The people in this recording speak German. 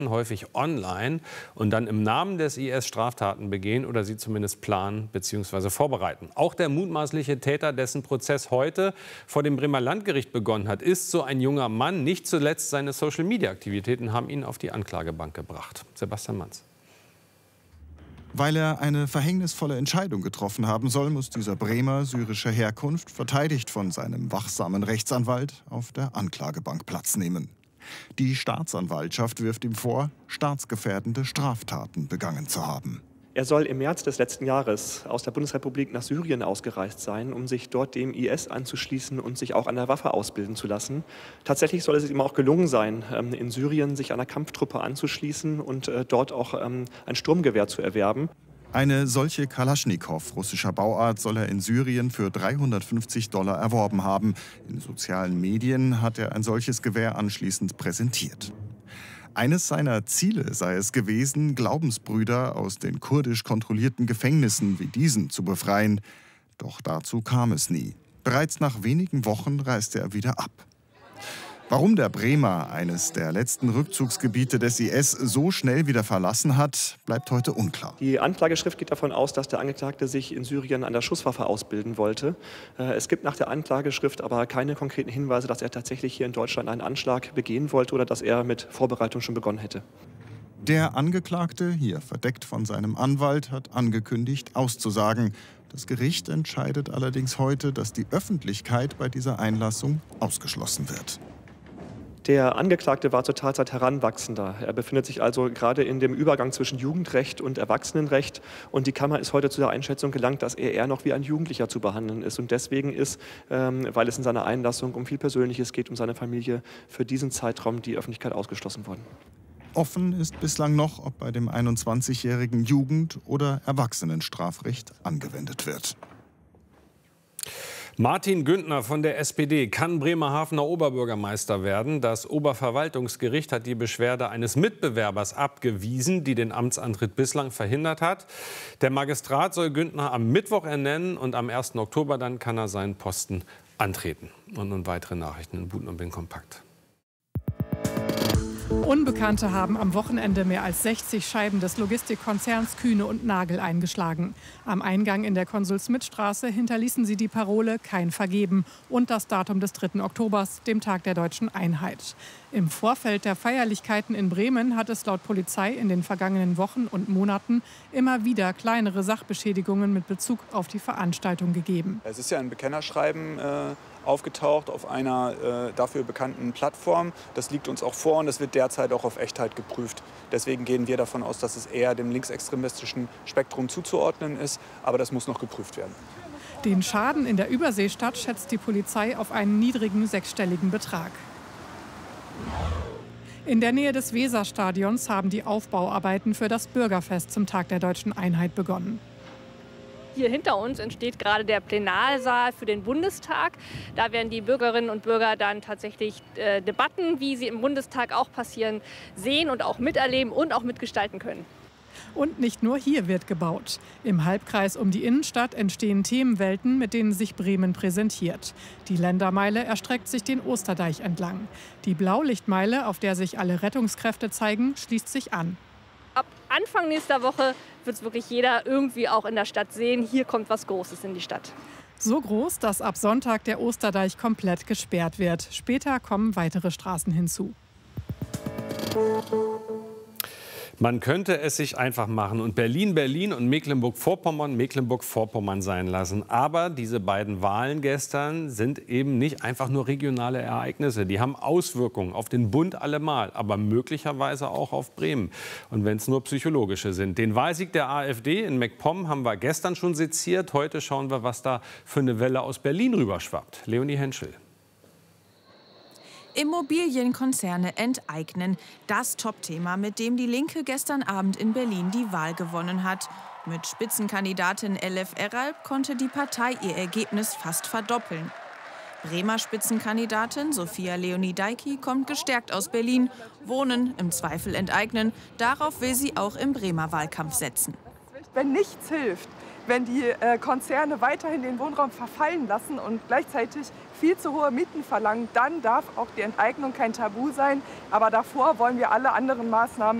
häufig online und dann im Namen des IS Straftaten begehen oder sie zumindest planen bzw. vorbereiten. Auch der mutmaßliche Täter, dessen Prozess heute vor dem Bremer Landgericht begonnen hat, ist so ein junger Mann. Nicht zuletzt seine Social-Media-Aktivitäten haben ihn auf die Anklagebank gebracht. Sebastian Manz. Weil er eine verhängnisvolle Entscheidung getroffen haben soll, muss dieser Bremer syrischer Herkunft, verteidigt von seinem wachsamen Rechtsanwalt, auf der Anklagebank Platz nehmen. Die Staatsanwaltschaft wirft ihm vor, staatsgefährdende Straftaten begangen zu haben. Er soll im März des letzten Jahres aus der Bundesrepublik nach Syrien ausgereist sein, um sich dort dem IS anzuschließen und sich auch an der Waffe ausbilden zu lassen. Tatsächlich soll es ihm auch gelungen sein, in Syrien sich einer Kampftruppe anzuschließen und dort auch ein Sturmgewehr zu erwerben. Eine solche Kalaschnikow russischer Bauart soll er in Syrien für $350 erworben haben. In sozialen Medien hat er ein solches Gewehr anschließend präsentiert. Eines seiner Ziele sei es gewesen, Glaubensbrüder aus den kurdisch kontrollierten Gefängnissen wie diesen zu befreien. Doch dazu kam es nie. Bereits nach wenigen Wochen reiste er wieder ab. Warum der Bremer eines der letzten Rückzugsgebiete des IS so schnell wieder verlassen hat, bleibt heute unklar. Die Anklageschrift geht davon aus, dass der Angeklagte sich in Syrien an der Schusswaffe ausbilden wollte. Es gibt nach der Anklageschrift aber keine konkreten Hinweise, dass er tatsächlich hier in Deutschland einen Anschlag begehen wollte oder dass er mit Vorbereitung schon begonnen hätte. Der Angeklagte, hier verdeckt von seinem Anwalt, hat angekündigt, auszusagen. Das Gericht entscheidet allerdings heute, dass die Öffentlichkeit bei dieser Einlassung ausgeschlossen wird. Der Angeklagte war zur Tatzeit Heranwachsender. Er befindet sich also gerade in dem Übergang zwischen Jugendrecht und Erwachsenenrecht. Und die Kammer ist heute zu der Einschätzung gelangt, dass er eher noch wie ein Jugendlicher zu behandeln ist. Und deswegen ist, weil es in seiner Einlassung um viel Persönliches geht, um seine Familie, für diesen Zeitraum die Öffentlichkeit ausgeschlossen worden. Offen ist bislang noch, ob bei dem 21-jährigen Jugend- oder Erwachsenenstrafrecht angewendet wird. Martin Güntner von der SPD kann Bremerhavener Oberbürgermeister werden. Das Oberverwaltungsgericht hat die Beschwerde eines Mitbewerbers abgewiesen, die den Amtsantritt bislang verhindert hat. Der Magistrat soll Güntner am Mittwoch ernennen und am 1. Oktober dann kann er seinen Posten antreten. Und nun weitere Nachrichten in Buten und Bin kompakt. Unbekannte haben am Wochenende mehr als 60 Scheiben des Logistikkonzerns Kühne und Nagel eingeschlagen. Am Eingang in der Konsul-Schmidt-Straße hinterließen sie die Parole "Kein Vergeben" und das Datum des 3. Oktobers, dem Tag der Deutschen Einheit. Im Vorfeld der Feierlichkeiten in Bremen hat es laut Polizei in den vergangenen Wochen und Monaten immer wieder kleinere Sachbeschädigungen mit Bezug auf die Veranstaltung gegeben. Es ist ja ein Bekennerschreiben aufgetaucht auf einer dafür bekannten Plattform. Das liegt uns auch vor und das wird derzeit auch auf Echtheit geprüft. Deswegen gehen wir davon aus, dass es eher dem linksextremistischen Spektrum zuzuordnen ist, aber das muss noch geprüft werden. Den Schaden in der Überseestadt schätzt die Polizei auf einen niedrigen sechsstelligen Betrag. In der Nähe des Weserstadions haben die Aufbauarbeiten für das Bürgerfest zum Tag der Deutschen Einheit begonnen. Hier hinter uns entsteht gerade der Plenarsaal für den Bundestag. Da werden die Bürgerinnen und Bürger dann tatsächlich Debatten, wie sie im Bundestag auch passieren, sehen und auch miterleben und auch mitgestalten können. Und nicht nur hier wird gebaut. Im Halbkreis um die Innenstadt entstehen Themenwelten, mit denen sich Bremen präsentiert. Die Ländermeile erstreckt sich den Osterdeich entlang. Die Blaulichtmeile, auf der sich alle Rettungskräfte zeigen, schließt sich an. Ab Anfang nächster Woche wird es wirklich jeder irgendwie auch in der Stadt sehen, hier kommt was Großes in die Stadt. So groß, dass ab Sonntag der Osterdeich komplett gesperrt wird. Später kommen weitere Straßen hinzu. Man könnte es sich einfach machen und Berlin, Berlin und Mecklenburg-Vorpommern, Mecklenburg-Vorpommern sein lassen. Aber diese beiden Wahlen gestern sind eben nicht einfach nur regionale Ereignisse. Die haben Auswirkungen auf den Bund allemal, aber möglicherweise auch auf Bremen. Und wenn es nur psychologische sind. Den Wahlsieg der AfD in MacPom haben wir gestern schon seziert. Heute schauen wir, was da für eine Welle aus Berlin rüberschwappt. Leonie Henschel. Immobilienkonzerne enteignen. Das Topthema, mit dem die Linke gestern Abend in Berlin die Wahl gewonnen hat. Mit Spitzenkandidatin Elif Eralp konnte die Partei ihr Ergebnis fast verdoppeln. Bremer Spitzenkandidatin Sophia Leonie Deicki kommt gestärkt aus Berlin. Wohnen, im Zweifel enteignen. Darauf will sie auch im Bremer Wahlkampf setzen. Wenn nichts hilft, wenn die Konzerne weiterhin den Wohnraum verfallen lassen und gleichzeitig viel zu hohe Mieten verlangen, dann darf auch die Enteignung kein Tabu sein. Aber davor wollen wir alle anderen Maßnahmen